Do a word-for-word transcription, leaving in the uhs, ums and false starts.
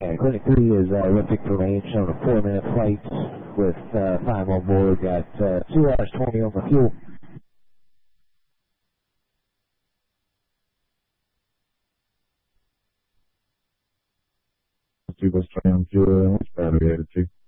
Yeah, Clinic three is uh, Olympic for range on a four-minute flight with uh, five on board. Got uh, two hours twenty on the fuel. Two was twenty on fuel. What's battery attitude?